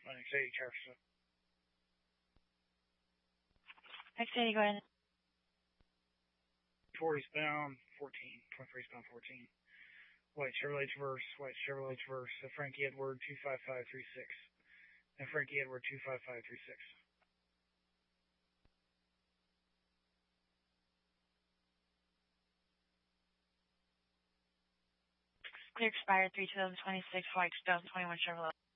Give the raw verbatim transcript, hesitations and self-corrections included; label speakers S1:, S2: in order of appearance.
S1: X eighty, Jefferson.
S2: X eighty, go ahead.
S1: forty bound, fourteen. twenty-three bound, fourteen. White Chevrolet Traverse, White Chevrolet Traverse, uh, Frankie Edward two five five three six. And Frankie Edward two five five three six.
S2: Clear expired three two thousand twenty-six, White two thousand twenty-one Chevrolet.